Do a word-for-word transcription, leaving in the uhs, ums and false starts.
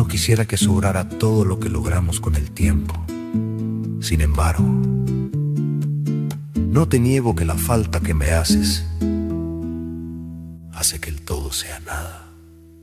quisiera que sobrara todo lo que logramos con el tiempo. Sin embargo, no te niego que la falta que me haces hace que el todo sea nada.